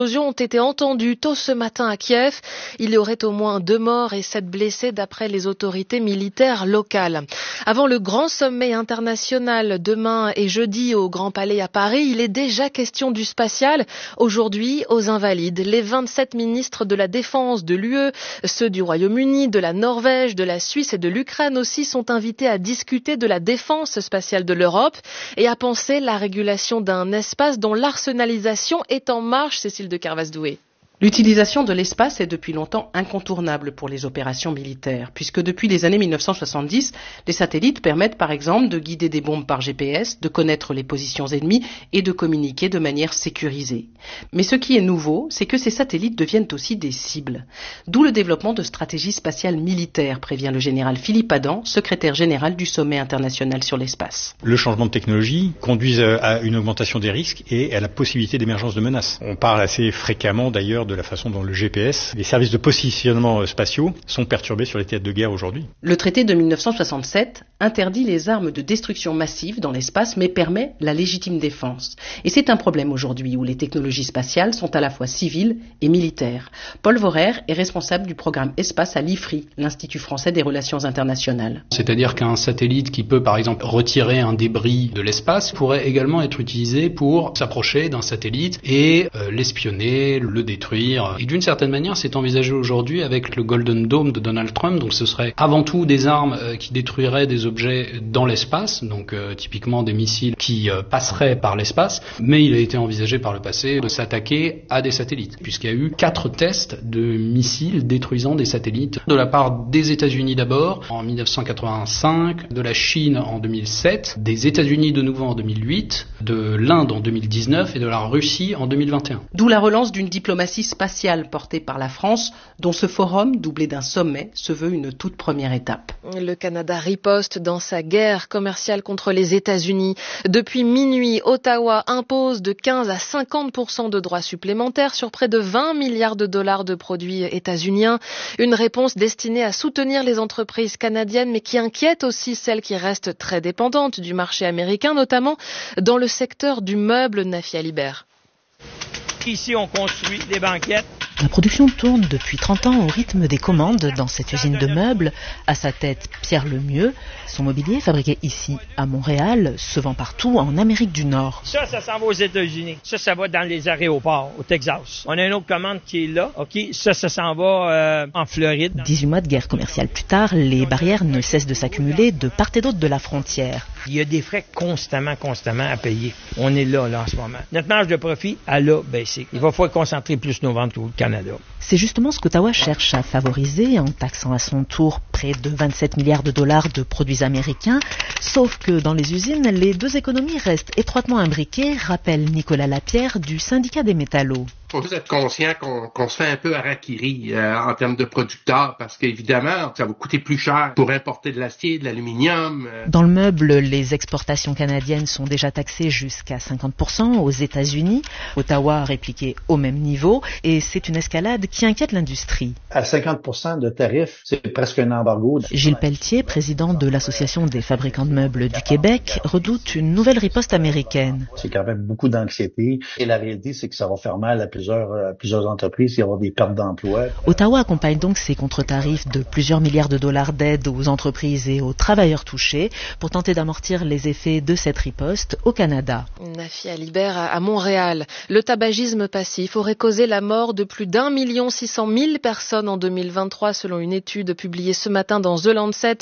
explosions ont été entendues tôt ce matin à Kiev. Il y aurait au moins 2 morts et 7 blessés d'après les autorités militaires locales. Avant le grand sommet international demain et jeudi au Grand Palais à Paris, il est déjà question du spatial. Aujourd'hui, aux Invalides, les 27 ministres de la Défense de l'UE, ceux du Royaume-Uni, de la Norvège, de la Suisse et de l'Ukraine aussi sont invités à discuter de la défense spatiale de l'Europe et à penser la régulation d'un espace dont l'arsenalisation est en marche, Cécile de Carvaz-Doué. L'utilisation de l'espace est depuis longtemps incontournable pour les opérations militaires, puisque depuis les années 1970, les satellites permettent par exemple de guider des bombes par GPS, de connaître les positions ennemies et de communiquer de manière sécurisée. Mais ce qui est nouveau, c'est que ces satellites deviennent aussi des cibles. D'où le développement de stratégies spatiales militaires, prévient le général Philippe Adam, secrétaire général du Sommet international sur l'espace. Le changement de technologie conduit à une augmentation des risques et à la possibilité d'émergence de menaces. On parle assez fréquemment d'ailleurs de la façon dont le GPS, les services de positionnement spatiaux, sont perturbés sur les théâtres de guerre aujourd'hui. Le traité de 1967 interdit les armes de destruction massive dans l'espace, mais permet la légitime défense. Et c'est un problème aujourd'hui où les technologies spatiales sont à la fois civiles et militaires. Paul Vorer est responsable du programme Espace à l'IFRI, l'Institut français des relations internationales. C'est-à-dire qu'un satellite qui peut par exemple retirer un débris de l'espace pourrait également être utilisé pour s'approcher d'un satellite et l'espionner, le détruire. Et d'une certaine manière, c'est envisagé aujourd'hui avec le Golden Dome de Donald Trump. Donc ce serait avant tout des armes qui détruiraient des objets dans l'espace, donc typiquement des missiles qui passeraient par l'espace. Mais il a été envisagé par le passé de s'attaquer à des satellites, puisqu'il y a eu 4 tests de missiles détruisant des satellites de la part des États-Unis d'abord en 1985, de la Chine en 2007, des États-Unis de nouveau en 2008, de l'Inde en 2019 et de la Russie en 2021. D'où la relance d'une diplomatie spatiale portée par la France, dont ce forum, doublé d'un sommet, se veut une toute première étape. Le Canada riposte dans sa guerre commerciale contre les États-Unis. Depuis minuit, Ottawa impose de 15 à 50% de droits supplémentaires sur près de 20 milliards de dollars de produits états-uniens. Une réponse destinée à soutenir les entreprises canadiennes, mais qui inquiète aussi celles qui restent très dépendantes du marché américain, notamment dans le secteur du meuble. Nafi Alibert. Ici, on construit des banquettes. La production tourne depuis 30 ans au rythme des commandes dans cette usine de meubles. À sa tête, Pierre Lemieux. Son mobilier, fabriqué ici à Montréal, se vend partout en Amérique du Nord. Ça s'en va aux États-Unis. Ça va dans les aéroports au Texas. On a une autre commande qui est là. OK, ça s'en va en Floride. 18 mois de guerre commerciale plus tard, les barrières ne cessent de s'accumuler de part et d'autre de la frontière. Il y a des frais constamment à payer. On est là en ce moment. Notre marge de profit, elle a baissé. Il va falloir concentrer plus nos ventes au Canada. C'est justement ce qu'Ottawa cherche à favoriser en taxant à son tour près de 27 milliards de dollars de produits américains. Sauf que dans les usines, les deux économies restent étroitement imbriquées, rappelle Nicolas Lapierre du syndicat des métallos. Il faut être conscient qu'on se fait un peu harakiri en termes de producteurs parce qu'évidemment, ça va coûter plus cher pour importer de l'acier, de l'aluminium. Dans le meuble, les exportations canadiennes sont déjà taxées jusqu'à 50% aux États-Unis. Ottawa a répliqué au même niveau et c'est une escalade qui inquiète l'industrie. À 50% de tarifs, c'est presque un embargo. Gilles Pelletier, président de l'Association des fabricants de meubles du Québec, redoute une nouvelle riposte américaine. C'est quand même beaucoup d'anxiété et la réalité, c'est que ça va faire mal à plusieurs entreprises, il va y avoir des pertes d'emplois. Ottawa accompagne donc ces contre-tarifs de plusieurs milliards de dollars d'aide aux entreprises et aux travailleurs touchés pour tenter d'amortir les effets de cette riposte au Canada. Nafi Alibert à Montréal. Le tabagisme passif aurait causé la mort de plus d'1 600 000 personnes en 2023 selon une étude publiée ce matin dans The Lancet.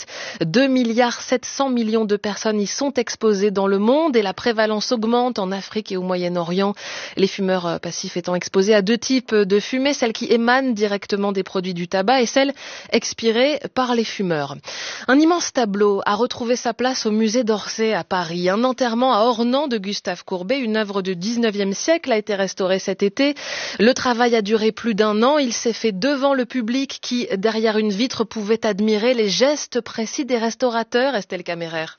2,7 milliards de personnes y sont exposées dans le monde et la prévalence augmente en Afrique et au Moyen-Orient. Les fumeurs passifs étant exposés à 2 types de fumée, celle qui émane directement des produits du tabac et celle expirée par les fumeurs. Un immense tableau a retrouvé sa place au musée d'Orsay à Paris. Un enterrement à Ornans de Gustave Courbet, une œuvre du 19e siècle, a été restaurée cet été. Le travail a duré plus d'1 an. Il s'est fait devant le public qui, derrière une vitre, pouvait admirer les gestes précis des restaurateurs. Estelle Caméraire.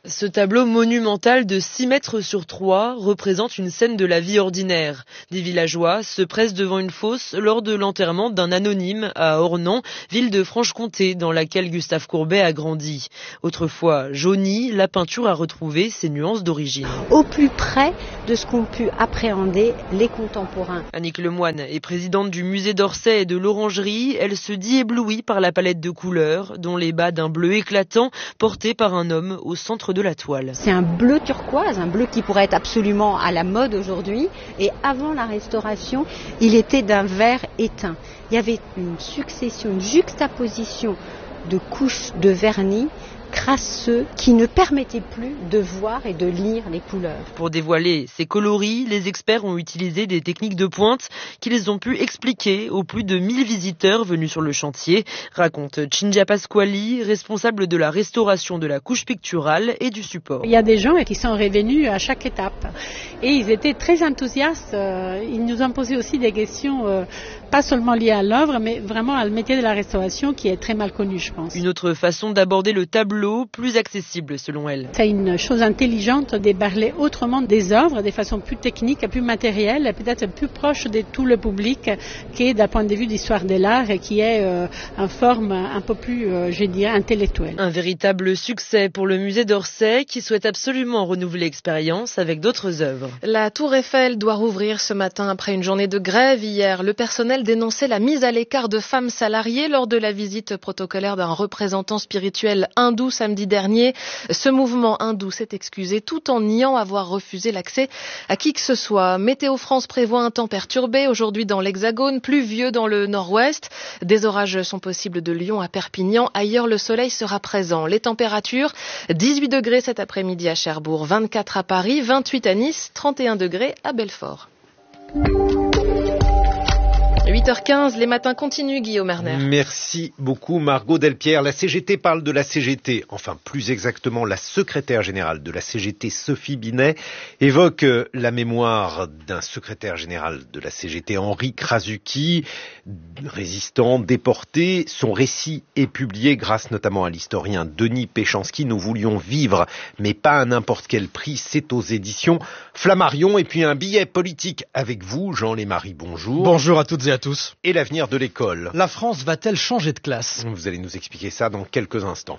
Ce tableau monumental de 6 mètres sur 3 représente une scène de la vie ordinaire. Des villageois se pressent devant une fosse lors de l'enterrement d'un anonyme à Ornans, ville de Franche-Comté dans laquelle Gustave Courbet a grandi. Autrefois jaunie, la peinture a retrouvé ses nuances d'origine. Au plus près de ce qu'ont pu appréhender les contemporains. Annick Lemoine est présidente du musée d'Orsay et de l'Orangerie. Elle se dit éblouie par la palette de couleurs, dont les bas d'un bleu éclatant porté par un homme au centre de la toile. C'est un bleu turquoise, un bleu qui pourrait être absolument à la mode aujourd'hui. Et avant la Restauration, il était d'un vert éteint. Il y avait une succession, une juxtaposition de couches de vernis crasseux qui ne permettaient plus de voir et de lire les couleurs. Pour dévoiler ces coloris, les experts ont utilisé des techniques de pointe qu'ils ont pu expliquer aux plus de 1000 visiteurs venus sur le chantier, raconte Cinzia Pasquali, responsable de la restauration de la couche picturale et du support. Il y a des gens qui sont revenus à chaque étape et ils étaient très enthousiastes. Ils nous ont posé aussi des questions pas seulement liées à l'œuvre, mais vraiment à le métier de la restauration qui est très mal connu, je pense. Une autre façon d'aborder le tableau, plus accessible selon elle. C'est une chose intelligente de parler autrement des œuvres, de façon plus technique, plus matérielle, et peut-être plus proche de tout le public, qui est d'un point de vue d'histoire de l'art et qui est en forme un peu plus, je dirais, intellectuelle. Un véritable succès pour le musée d'Orsay qui souhaite absolument renouveler l'expérience avec d'autres œuvres. La Tour Eiffel doit rouvrir ce matin après une journée de grève hier. Le personnel dénonçait la mise à l'écart de femmes salariées lors de la visite protocolaire d'un représentant spirituel hindou samedi dernier. Ce mouvement hindou s'est excusé tout en niant avoir refusé l'accès à qui que ce soit. Météo France prévoit un temps perturbé aujourd'hui dans l'Hexagone, pluvieux dans le nord-ouest. Des orages sont possibles de Lyon à Perpignan. Ailleurs, le soleil sera présent. Les températures, 18 degrés cet après-midi à Cherbourg, 24 à Paris, 28 à Nice, 31 degrés à Belfort. 8h15, les matins continuent, Guillaume Erner. Merci beaucoup, Margot Delpierre. La CGT parle de la CGT, enfin plus exactement la secrétaire générale de la CGT, Sophie Binet, évoque la mémoire d'un secrétaire général de la CGT, Henri Krasuki, résistant, déporté. Son récit est publié grâce notamment à l'historien Denis Péchanski. Nous voulions vivre, mais pas à n'importe quel prix. C'est aux éditions Flammarion. Et puis un billet politique avec vous, Jean Lémarie, bonjour. Bonjour à toutes et à tous. Et l'avenir de l'école. La France va-t-elle changer de classe ? Vous allez nous expliquer ça dans quelques instants.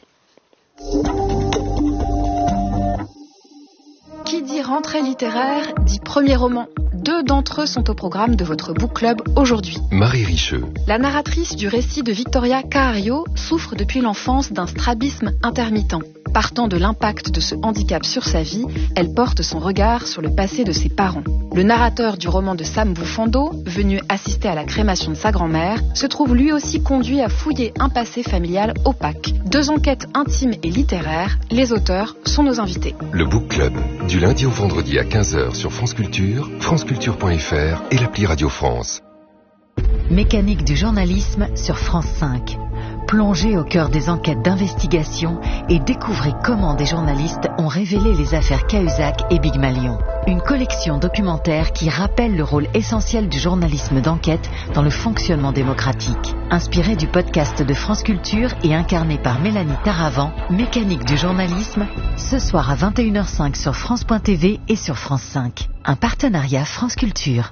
Qui dit rentrée littéraire dit premier roman. 2 d'entre eux sont au programme de votre book club aujourd'hui. Marie Richeux. La narratrice du récit de Victoria Cahario souffre depuis l'enfance d'un strabisme intermittent. Partant de l'impact de ce handicap sur sa vie, elle porte son regard sur le passé de ses parents. Le narrateur du roman de Sam Bufando, venu assister à la crémation de sa grand-mère, se trouve lui aussi conduit à fouiller un passé familial opaque. 2 enquêtes intimes et littéraires, les auteurs sont nos invités. Le Book Club, du lundi au vendredi à 15h sur France Culture, franceculture.fr et l'appli Radio France. Mécanique du journalisme sur France 5. Plongez au cœur des enquêtes d'investigation et découvrez comment des journalistes ont révélé les affaires Cahuzac et Big Malion. Une collection documentaire qui rappelle le rôle essentiel du journalisme d'enquête dans le fonctionnement démocratique. Inspiré du podcast de France Culture et incarné par Mélanie Taravant, Mécanique du journalisme, ce soir à 21h05 sur France.tv et sur France 5. Un partenariat France Culture.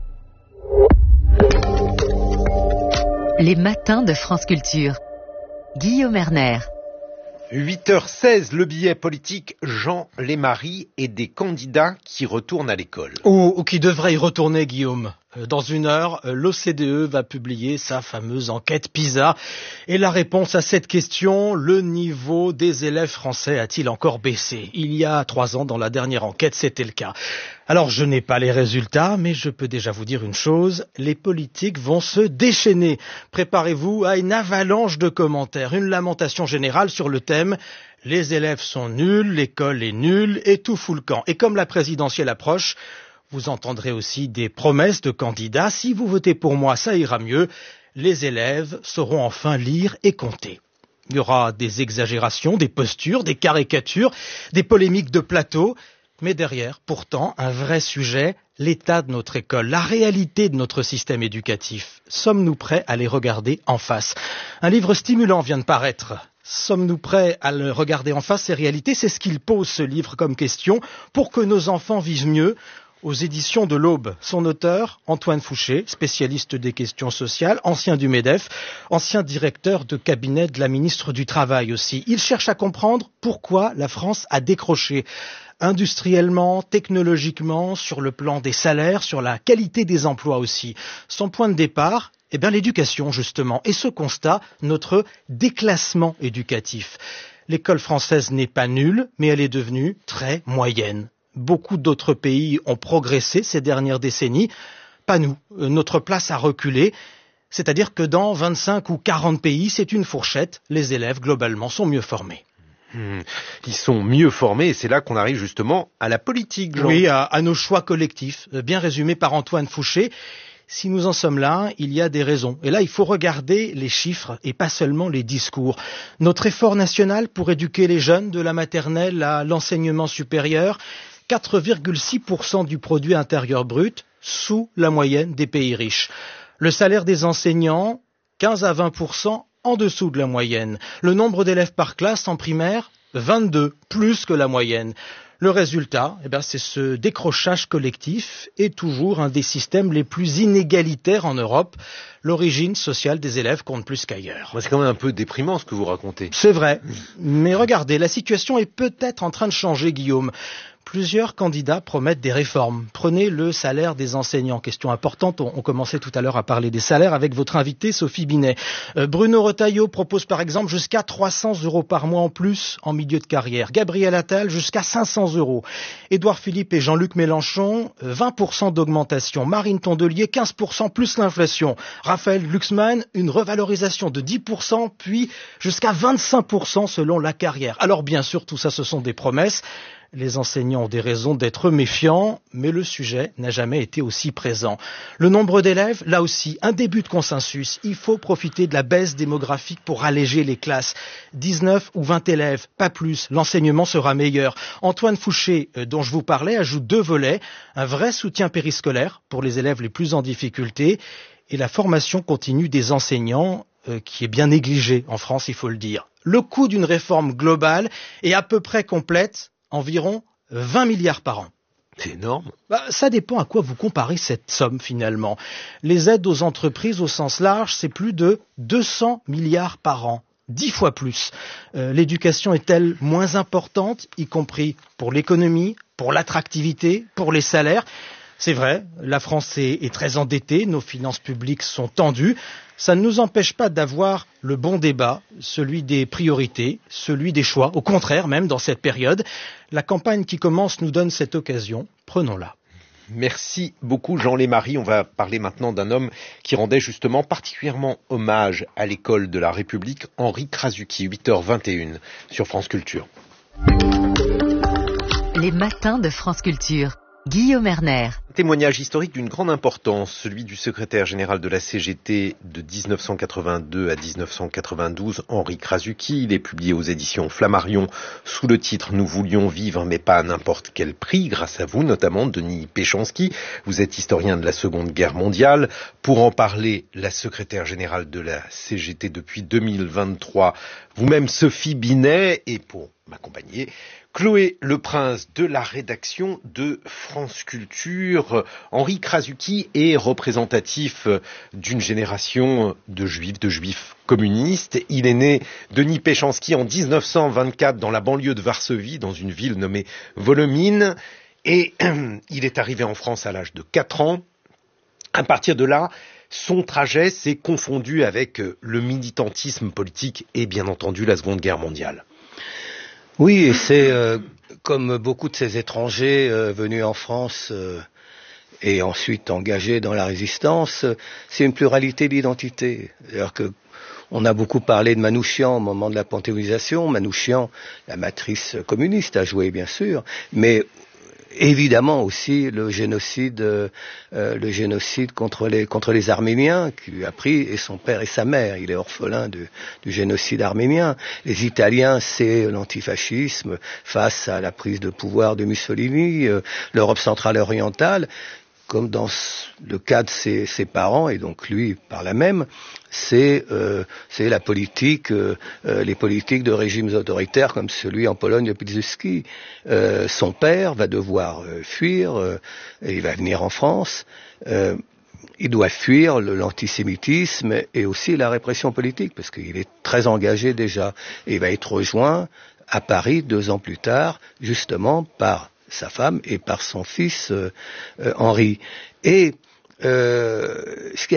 Les matins de France Culture. Guillaume Erner. 8h16, le billet politique, Jean Lémarie et des candidats qui retournent à l'école. Ou qui devraient y retourner, Guillaume. Dans 1 heure, l'OCDE va publier sa fameuse enquête PISA. Et la réponse à cette question, le niveau des élèves français a-t-il encore baissé ? Il y a 3 ans, dans la dernière enquête, c'était le cas. Alors, je n'ai pas les résultats, mais je peux déjà vous dire une chose, les politiques vont se déchaîner. Préparez-vous à une avalanche de commentaires, une lamentation générale sur le thème « Les élèves sont nuls, l'école est nulle et tout fout le camp ». Et comme la présidentielle approche, vous entendrez aussi des promesses de candidats. Si vous votez pour moi, ça ira mieux. Les élèves sauront enfin lire et compter. Il y aura des exagérations, des postures, des caricatures, des polémiques de plateau. Mais derrière, pourtant, un vrai sujet, l'état de notre école, la réalité de notre système éducatif. Sommes-nous prêts à les regarder en face ? Un livre stimulant vient de paraître. Sommes-nous prêts à le regarder en face, ces réalités? C'est ce qu'il pose, ce livre, comme question, pour que nos enfants vivent mieux. Aux éditions de l'Aube. Son auteur, Antoine Fouché, spécialiste des questions sociales, ancien du MEDEF, ancien directeur de cabinet de la ministre du Travail aussi. Il cherche à comprendre pourquoi la France a décroché industriellement, technologiquement, sur le plan des salaires, sur la qualité des emplois aussi. Son point de départ, l'éducation justement. Et ce constat, notre déclassement éducatif. L'école française n'est pas nulle, mais elle est devenue très moyenne. Beaucoup d'autres pays ont progressé ces dernières décennies. Pas nous. Notre place a reculé. C'est-à-dire que dans 25 ou 40 pays, c'est une fourchette. Les élèves, globalement, sont mieux formés. Ils sont mieux formés et c'est là qu'on arrive justement à la politique, Jean. Oui, à nos choix collectifs, bien résumé par Antoine Fouché. Si nous en sommes là, il y a des raisons. Et là, il faut regarder les chiffres et pas seulement les discours. Notre effort national pour éduquer les jeunes de la maternelle à l'enseignement supérieur, 4,6% du produit intérieur brut, sous la moyenne des pays riches. Le salaire des enseignants, 15 à 20% en dessous de la moyenne. Le nombre d'élèves par classe en primaire, 22, plus que la moyenne. Le résultat, c'est ce décrochage collectif et toujours un des systèmes les plus inégalitaires en Europe. L'origine sociale des élèves compte plus qu'ailleurs. C'est quand même un peu déprimant ce que vous racontez. C'est vrai, mais regardez, la situation est peut-être en train de changer, Guillaume. Plusieurs candidats promettent des réformes. Prenez le salaire des enseignants. Question importante, on commençait tout à l'heure à parler des salaires avec votre invitée Sophie Binet. Bruno Retailleau propose par exemple jusqu'à 300 € par mois en plus en milieu de carrière. Gabriel Attal jusqu'à 500 €. Édouard Philippe et Jean-Luc Mélenchon, 20% d'augmentation. Marine Tondelier, 15% plus l'inflation. Raphaël Glucksmann, une revalorisation de 10%, puis jusqu'à 25% selon la carrière. Alors bien sûr, tout ça, ce sont des promesses. Les enseignants ont des raisons d'être méfiants, mais le sujet n'a jamais été aussi présent. Le nombre d'élèves, là aussi, un début de consensus. Il faut profiter de la baisse démographique pour alléger les classes. 19 ou 20 élèves, pas plus. L'enseignement sera meilleur. Antoine Fouché, dont je vous parlais, ajoute 2 volets. Un vrai soutien périscolaire pour les élèves les plus en difficulté et la formation continue des enseignants qui est bien négligée en France, il faut le dire. Le coût d'une réforme globale est à peu près complète. Environ 20 milliards par an. C'est énorme. Ça dépend à quoi vous comparez cette somme finalement. Les aides aux entreprises au sens large, c'est plus de 200 milliards par an. 10 fois plus. L'éducation est-elle moins importante, y compris pour l'économie, pour l'attractivité, pour les salaires? C'est vrai, la France est très endettée, nos finances publiques sont tendues. Ça ne nous empêche pas d'avoir le bon débat, celui des priorités, celui des choix. Au contraire, même dans cette période, la campagne qui commence nous donne cette occasion. Prenons-la. Merci beaucoup Jean Lémarie. On va parler maintenant d'un homme qui rendait justement particulièrement hommage à l'école de la République, Henri Krasuki, 8h21 sur France Culture. Les matins de France Culture. Guillaume Erner. Témoignage historique d'une grande importance, celui du secrétaire général de la CGT de 1982 à 1992, Henri Krasuki. Il est publié aux éditions Flammarion sous le titre « Nous voulions vivre, mais pas à n'importe quel prix », grâce à vous notamment, Denis Péchanski. Vous êtes historien de la Seconde Guerre mondiale. Pour en parler, la secrétaire générale de la CGT depuis 2023, vous-même Sophie Binet, et pour m'accompagner, Chloé Leprince de la rédaction de France Culture. Henri Krasuki est représentatif d'une génération de juifs communistes. Il est né Denis Péchanski en 1924 dans la banlieue de Varsovie, dans une ville nommée Volomine. Et il est arrivé en France à l'âge de 4 ans. À partir de là, son trajet s'est confondu avec le militantisme politique et bien entendu la Seconde Guerre mondiale. Oui, et c'est comme beaucoup de ces étrangers venus en France et ensuite engagés dans la résistance, c'est une pluralité d'identités. C'est-à-dire que on a beaucoup parlé de Manouchian au moment de la panthéonisation. Manouchian, la matrice communiste, a joué bien sûr, mais évidemment aussi le génocide contre les Arméniens qui lui a pris, et son père et sa mère. Il est orphelin du génocide arménien. Les Italiens, c'est l'antifascisme face à la prise de pouvoir de Mussolini, l'Europe centrale et orientale. comme dans le cas de ses parents, et donc lui par là même, c'est la politique, les politiques de régimes autoritaires comme celui en Pologne de Piłsudski. Son père va devoir fuir, et il va venir en France. Il doit fuir l'antisémitisme et aussi la répression politique, parce qu'il est très engagé déjà. Et il va être rejoint à Paris 2 ans plus tard, justement par sa femme et par son fils Henri. Et ce qui